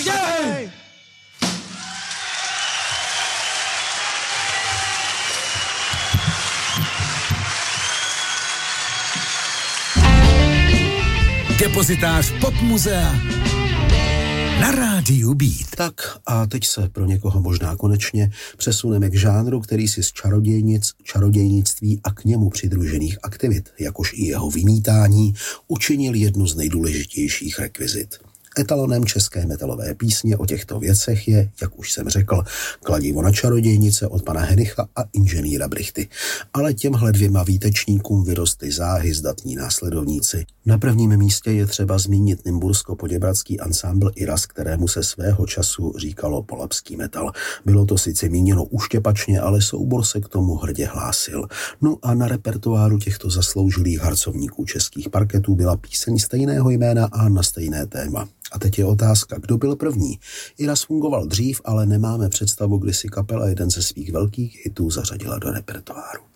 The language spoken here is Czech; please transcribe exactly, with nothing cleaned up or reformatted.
Čaroděj! Depozitář Popmuzea na rádiu Beat. Tak a teď se pro někoho možná konečně přesuneme k žánru, který si z čarodějnic, čarodějnictví a k němu přidružených aktivit, jakož i jeho vymítání, učinil jednu z nejdůležitějších rekvizit. Etalonem české metalové písně o těchto věcech je, jak už jsem řekl, Kladivo na čarodějnice od pana Henicha a inženýra Brichty. Ale těmhle dvěma výtečníkům vyrostly záhy zdatní následovníci. Na prvním místě je třeba zmínit nymbursko-poděbradský ansámbl Iras, kterému se svého času říkalo polabský metal. Bylo to sice míněno uštěpačně, ale soubor se k tomu hrdě hlásil. No a na repertoáru těchto zasloužilých harcovníků českých parketů byla píseň stejného jména a na stejné téma. A teď je otázka, kdo byl první. Iras fungoval dřív, ale nemáme představu, kdy si kapela jeden ze svých velkých hitů zařadila do repertoáru.